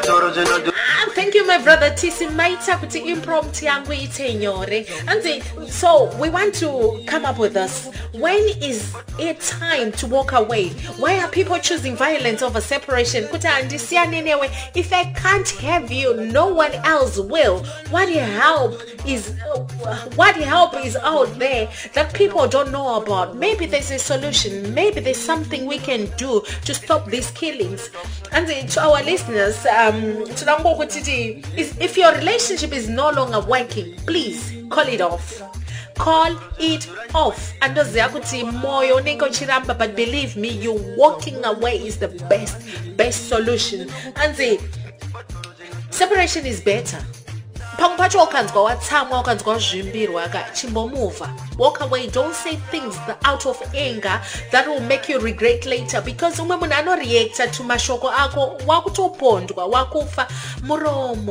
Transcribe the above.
Thank you, my brother Tisi Maita kuti impromptu yangu ite nyore. And so we want to come up with this. When is it time to walk away? Why are people choosing violence over separation? Kuta andisiane newe. If I can't have you, no one else will. What help is out there that people don't know about? Maybe there's a solution. Maybe there's something we can do to stop these killings. And to our listeners, if your relationship is no longer working, please call it off. Call it off. And but believe me, you walking away is the best solution. And separation is better. Walk away. Don't say things out of anger that will make you regret later, because react to mashoko ako wakutopondwa wakufa muromo.